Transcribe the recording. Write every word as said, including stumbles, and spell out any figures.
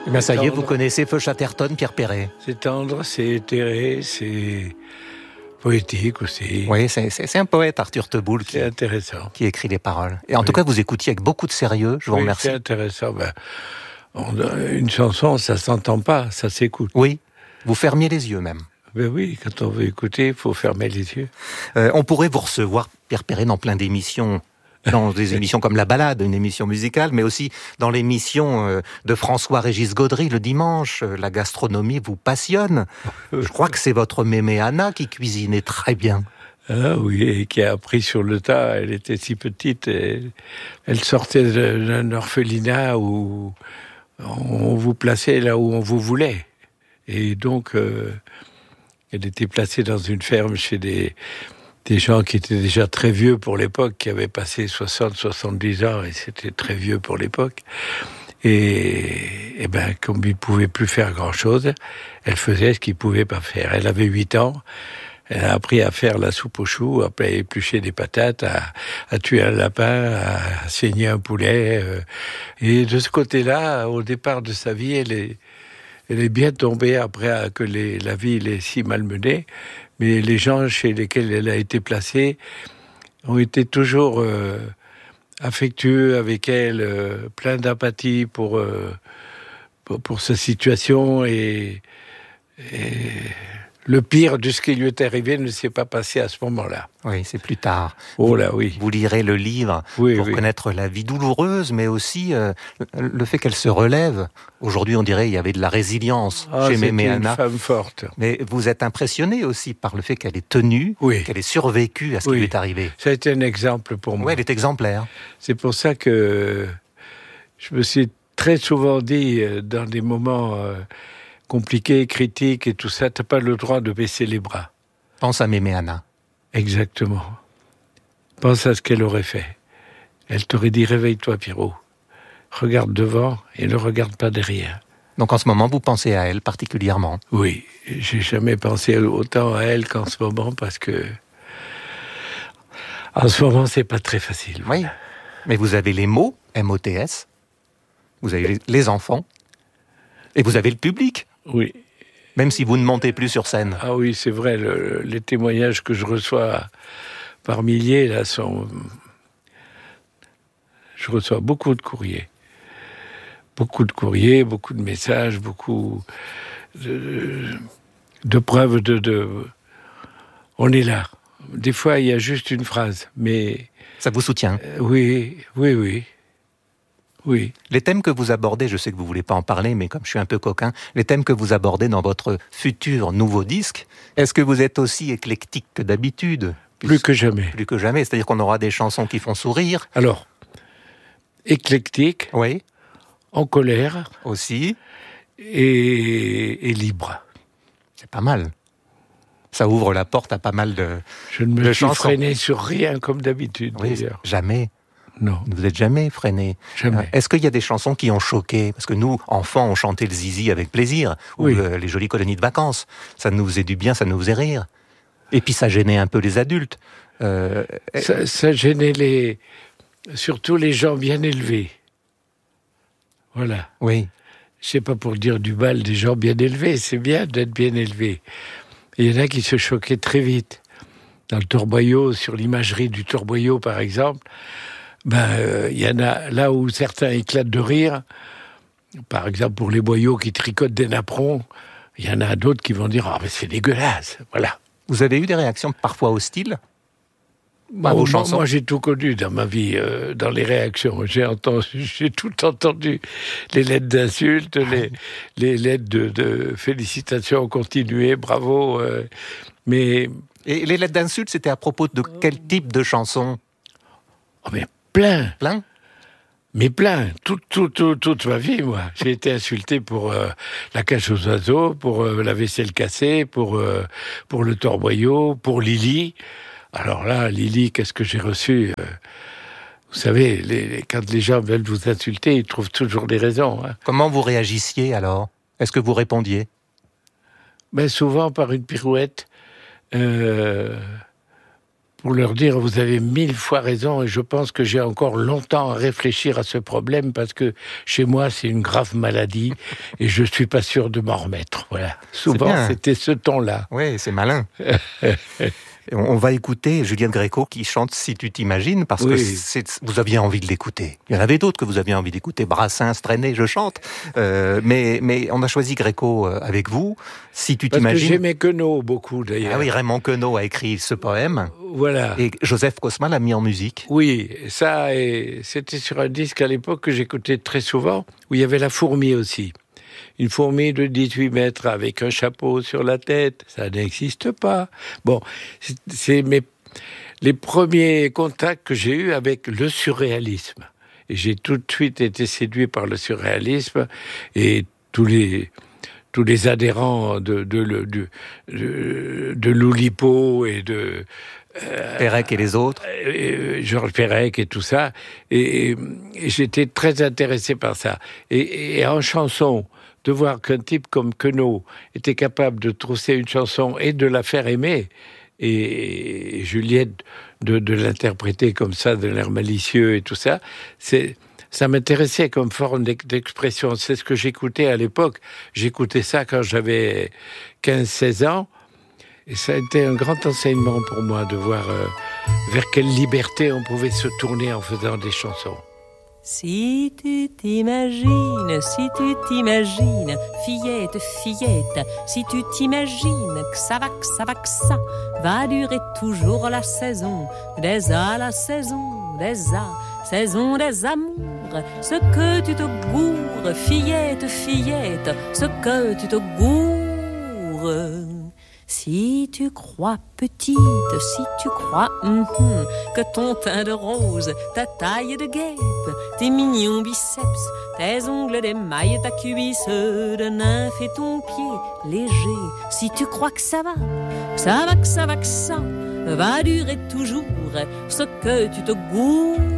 Eh bien, ça y est, vous connaissez Feu Chatterton, Pierre Perret. C'est tendre, c'est éthéré, c'est poétique aussi. Oui, c'est, c'est, c'est un poète, Arthur Teboul, qui, c'est intéressant. qui écrit les paroles. Et en oui. tout cas, vous écoutiez avec beaucoup de sérieux, je vous oui, remercie. C'est intéressant. Ben, on, une chanson, ça s'entend pas, ça s'écoute. Oui, vous fermiez les yeux même. Ben oui, quand on veut écouter, il faut fermer les yeux. Euh, on pourrait vous recevoir, Pierre Perret, dans plein d'émissions, dans des émissions comme La Balade, une émission musicale, mais aussi dans l'émission de François-Régis Gaudry le dimanche. La gastronomie vous passionne. Je crois que c'est votre mémé Anna qui cuisinait très bien. Ah oui, et qui a appris sur le tas. Elle était si petite. Et elle sortait d'un orphelinat où on vous plaçait là où on vous voulait. Et donc, euh, elle était placée dans une ferme chez des... des gens qui étaient déjà très vieux pour l'époque, qui avaient passé soixante, soixante-dix ans, et c'était très vieux pour l'époque. Et, et ben, comme ils ne pouvaient plus faire grand-chose, elle faisait ce qu'ils ne pouvaient pas faire. Elle avait huit ans, elle a appris à faire la soupe aux choux, à éplucher des patates, à, à tuer un lapin, à saigner un poulet. Et de ce côté-là, au départ de sa vie, elle est, elle est bien tombée après que les, la vie l'ait si malmenée. Mais les gens chez lesquels elle a été placée ont été toujours euh, affectueux avec elle, euh, plein d'empathie pour, euh, pour, pour sa situation. Et, et le pire de ce qui lui est arrivé ne s'est pas passé à ce moment-là. Oui, c'est plus tard. Oh là, oui. Vous lirez le livre oui, pour oui. connaître la vie douloureuse, mais aussi euh, le fait qu'elle se relève. Aujourd'hui, on dirait qu'il y avait de la résilience ah, chez Mémé Anna. C'est une femme forte. Mais vous êtes impressionné aussi par le fait qu'elle ait tenu, oui. qu'elle ait survécu à ce oui. qui lui est arrivé. Ça a été un exemple pour moi. Oui, elle est exemplaire. C'est pour ça que je me suis très souvent dit, dans des moments euh, compliqués, critiques et tout ça, t'as pas le droit de baisser les bras. Pense à Mémé Anna. Exactement. Pense à ce qu'elle aurait fait. Elle t'aurait dit, réveille-toi, Pierrot. Regarde devant et ne regarde pas derrière. Donc en ce moment, vous pensez à elle particulièrement? Oui, j'ai jamais pensé autant à elle qu'en ce moment parce que en ce moment, c'est pas très facile. Oui, mais vous avez les mots, M O T S, vous avez les enfants, et vous avez le public. Oui. Même si vous ne montez plus sur scène. Ah oui, c'est vrai, le, les témoignages que je reçois par milliers, là, sont... Je reçois beaucoup de courriers. Beaucoup de courriers, beaucoup de messages, beaucoup de, de preuves de, de... On est là. Des fois, il y a juste une phrase, mais... Ça vous soutient? euh, Oui, oui, oui. Oui. Les thèmes que vous abordez, je sais que vous ne voulez pas en parler, mais comme je suis un peu coquin, les thèmes que vous abordez dans votre futur nouveau disque, est-ce que vous êtes aussi éclectique que d'habitude? Plus que jamais. Plus que jamais, c'est-à-dire qu'on aura des chansons qui font sourire. Alors, éclectique, oui. En colère, aussi, et, et libre. C'est pas mal. Ça ouvre la porte à pas mal de Je ne me de suis chansons. freiné sur rien comme d'habitude, oui, d'ailleurs. Jamais. Non. Vous n'êtes jamais freiné. Jamais. Est-ce qu'il y a des chansons qui ont choqué? Parce que nous, enfants, on chantait le zizi avec plaisir, oui. ou euh, les jolies colonies de vacances. Ça nous faisait du bien, ça nous faisait rire. Et puis ça gênait un peu les adultes. Euh... Ça, ça gênait les... surtout les gens bien élevés. Voilà. Oui. C'est pas pour dire du mal des gens bien élevés, c'est bien d'être bien élevé. Et il y en a qui se choquaient très vite. Dans le torboyau, sur l'imagerie du torboyau, par exemple, ben, euh, il y en a là où certains éclatent de rire. Par exemple, pour les boyaux qui tricotent des napperons, il y en a d'autres qui vont dire « Ah, mais c'est dégueulasse !» Voilà. Vous avez eu des réactions parfois hostiles à vos chansons? Moi, j'ai tout connu dans ma vie, euh, dans les réactions. J'ai, entendu, j'ai tout entendu. Les lettres d'insultes, les, les lettres de, de félicitations continuées, bravo. Euh, mais... Et les lettres d'insultes, c'était à propos de quel type de chansons? Oh, mais plein. Plein? Mais plein. Tout, tout, tout, toute ma vie, moi. J'ai été insulté pour euh, la cage aux oiseaux, pour euh, la vaisselle cassée, pour, euh, pour le torboyau, pour Lily. Alors là, Lily, qu'est-ce que j'ai reçu? euh, Vous savez, les, les, quand les gens veulent vous insulter, ils trouvent toujours des raisons. Hein. Comment vous réagissiez alors? Est-ce que vous répondiez? Ben souvent par une pirouette. Euh, pour leur dire « Vous avez mille fois raison » et je pense que j'ai encore longtemps à réfléchir à ce problème parce que chez moi, c'est une grave maladie et je suis pas sûr de m'en remettre. Voilà. Souvent, c'était ce ton-là. Oui, c'est malin. On va écouter Juliette Gréco qui chante « Si tu t'imagines » parce oui. que c'est, vous aviez envie de l'écouter. Il y en avait d'autres que vous aviez envie d'écouter. Brassens, Trenet, je chante. Euh, mais, mais on a choisi Gréco avec vous. « Si tu parce t'imagines » Parce que j'aimais Queneau beaucoup d'ailleurs. Ah oui, Raymond Queneau a écrit ce poème. Voilà. Et Joseph Kosma l'a mis en musique. Oui, ça, et c'était sur un disque à l'époque que j'écoutais très souvent, où il y avait la fourmi aussi. Une fourmi de dix-huit mètres avec un chapeau sur la tête, ça n'existe pas. Bon, c'est, c'est mes, les premiers contacts que j'ai eus avec le surréalisme. Et j'ai tout de suite été séduit par le surréalisme et tous les... tous les adhérents de, de, de, de, de, de Loulipo et de... Euh, Perec et les autres. Euh, Georges Perec et tout ça. Et, et, et j'étais très intéressé par ça. Et, et en chanson, de voir qu'un type comme Queneau était capable de trousser une chanson et de la faire aimer, et, et Juliette de, de l'interpréter comme ça, de l'air malicieux et tout ça, c'est... ça m'intéressait comme forme d'expression. C'est ce que j'écoutais à l'époque. J'écoutais ça quand j'avais quinze seize ans. Et ça a été un grand enseignement pour moi de voir euh, vers quelle liberté on pouvait se tourner en faisant des chansons. Si tu t'imagines, si tu t'imagines, fillette, fillette, si tu t'imagines que ça va, que ça va, que ça va durer toujours la saison des A, la saison des A, saison des amours, ce que tu te gourres, fillette, fillette, ce que tu te gourres. Si tu crois petite, si tu crois mm-hmm, que ton teint de rose, ta taille de guêpe, tes mignons biceps, tes ongles d'émail, ta cuisse de nymphe et ton pied léger, si tu crois que ça va, que ça va, que ça va, que ça va durer toujours, ce que tu te gourres.